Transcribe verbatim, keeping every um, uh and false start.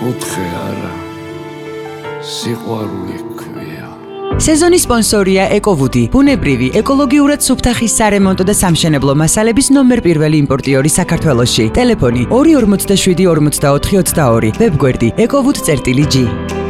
კუთხე არა სიყვარული ქვია. სეზონის სპონსორია ეკოვუდი, ბუნებრივი, ეკოლოგიურად სუფთახის სარემონტო და სამშენებლო მასალების ნომერ პირველი იმპორტიორი საქართველოში. ტელეფონი ორი ორმოცდაშვიდი ორმოცდაოთხი ოცდაორი, ვებგვერდი ეკოვუდ წერტილი ჯი.